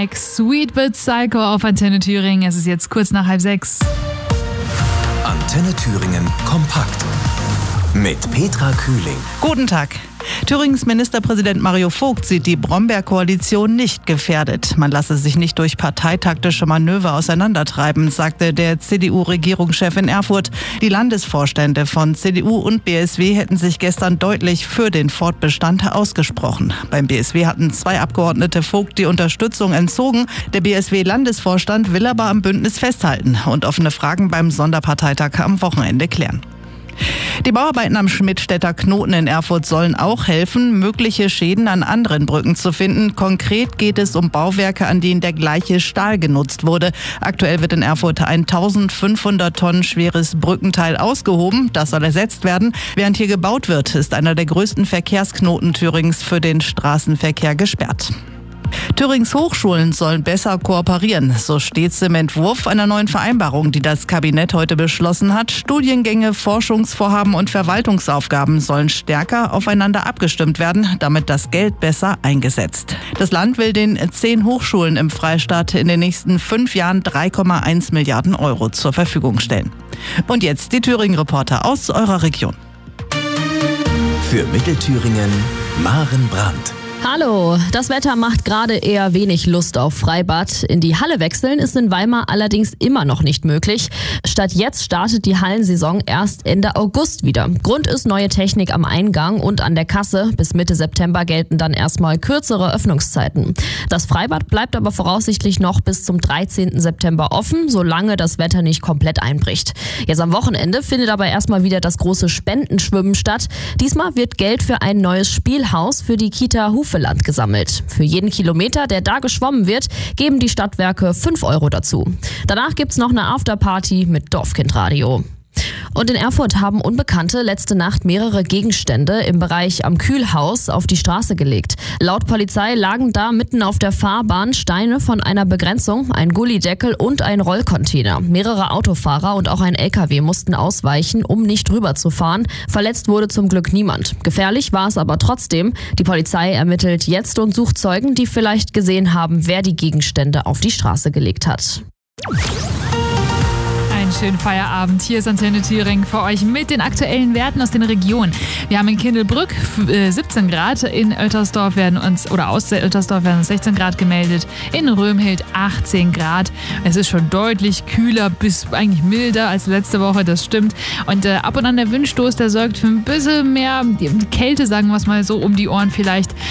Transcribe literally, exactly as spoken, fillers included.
Sweet but Psycho auf Antenne Thüringen. Es ist jetzt kurz nach halb sechs. Antenne Thüringen kompakt mit Petra Kühling. Guten Tag. Thürings Ministerpräsident Mario Vogt sieht die Brombeer-Koalition nicht gefährdet. Man lasse sich nicht durch parteitaktische Manöver auseinandertreiben, sagte der C D U-Regierungschef in Erfurt. Die Landesvorstände von C D U und B S W hätten sich gestern deutlich für den Fortbestand ausgesprochen. Beim B S W hatten zwei Abgeordnete Vogt die Unterstützung entzogen. Der B S W-Landesvorstand will aber am Bündnis festhalten und offene Fragen beim Sonderparteitag am Wochenende klären. Die Bauarbeiten am Schmidtstädter Knoten in Erfurt sollen auch helfen, mögliche Schäden an anderen Brücken zu finden. Konkret geht es um Bauwerke, an denen der gleiche Stahl genutzt wurde. Aktuell wird in Erfurt ein eintausendfünfhundert Tonnen schweres Brückenteil ausgehoben. Das soll ersetzt werden. Während hier gebaut wird, ist einer der größten Verkehrsknoten Thürings für den Straßenverkehr gesperrt. Thürings Hochschulen sollen besser kooperieren. So steht es im Entwurf einer neuen Vereinbarung, die das Kabinett heute beschlossen hat. Studiengänge, Forschungsvorhaben und Verwaltungsaufgaben sollen stärker aufeinander abgestimmt werden, damit das Geld besser eingesetzt. Das Land will den zehn Hochschulen im Freistaat in den nächsten fünf Jahren drei Komma eins Milliarden Euro zur Verfügung stellen. Und jetzt die Thüringen-Reporter aus eurer Region. Für Mittelthüringen Maren Brandt. Hallo, das Wetter macht gerade eher wenig Lust auf Freibad. In die Halle wechseln ist in Weimar allerdings immer noch nicht möglich. Statt jetzt startet die Hallensaison erst Ende August wieder. Grund ist neue Technik am Eingang und an der Kasse. Bis Mitte September gelten dann erstmal kürzere Öffnungszeiten. Das Freibad bleibt aber voraussichtlich noch bis zum dreizehnten September offen, solange das Wetter nicht komplett einbricht. Jetzt am Wochenende findet aber erstmal wieder das große Spendenschwimmen statt. Diesmal wird Geld für ein neues Spielhaus für die Kita Hufeland gesammelt. Für jeden Kilometer, der da geschwommen wird, geben die Stadtwerke fünf Euro dazu. Danach gibt's noch eine Afterparty mit Dorfkindradio. Und in Erfurt haben Unbekannte letzte Nacht mehrere Gegenstände im Bereich am Kühlhaus auf die Straße gelegt. Laut Polizei lagen da mitten auf der Fahrbahn Steine von einer Begrenzung, ein Gullideckel und ein Rollcontainer. Mehrere Autofahrer und auch ein L K W mussten ausweichen, um nicht rüber zu fahren. Verletzt wurde zum Glück niemand. Gefährlich war es aber trotzdem. Die Polizei ermittelt jetzt und sucht Zeugen, die vielleicht gesehen haben, wer die Gegenstände auf die Straße gelegt hat. Schönen Feierabend. Hier ist Antenne Thüringen für euch mit den aktuellen Werten aus den Regionen. Wir haben in Kindelbrück siebzehn Grad, in Oeltersdorf werden uns, oder aus Oeltersdorf werden uns sechzehn Grad gemeldet, in Römhild achtzehn Grad. Es ist schon deutlich kühler, bis eigentlich milder als letzte Woche, das stimmt. Und äh, ab und an der Windstoß, der sorgt für ein bisschen mehr Kälte, sagen wir es mal so, um die Ohren vielleicht.